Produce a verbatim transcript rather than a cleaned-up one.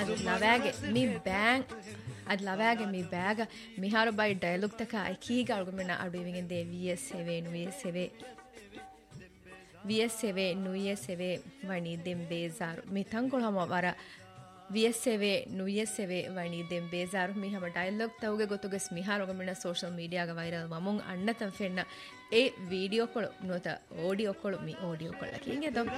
ಅದು ಲವ್ಯಾಗೆ me bang ಅದು ಲವ್ಯಾಗೆ me bag ಮಿಹಾರು by dialogue ತಕ ಐಕೀಗ ಅಳ್ಗುಮೆನ ಅಡುವಿಗೆಂದೆ ವಿ ಎಸ್ ಸೆವೆ ನು ಎಸ್ ಸೆವೆ ವಿ ಎಸ್ ಸೆವೆ ನು ಎಸ್ ಸೆವೆ ವಣಿ ದೆಂ ಬೇಜಾರು ಮಿ ತಂಕೊಳ ಹಮ ವರ ವಿ ಎಸ್ ಸೆವೆ ನು ಎಸ್ ಸೆವೆ ವಣಿ ದೆಂ ಬೇಜಾರು ಮಿ ಹಮ dialogue ತೌಗೆ ಗೊತ್ತುಗೆ ಸ್ಮಿಹಾರು ಒಗಮೆನ social ಮೀಡಿಯಾಗ viral ವಮುಂಗ್ ಅಣ್ಣತಂ ಫೆನ್ನ A video ಕೊಳು ನೋತ audio ಕೊಳು me audio ಕೊಳಕ್ಕೆ ಹಿಂಗೆ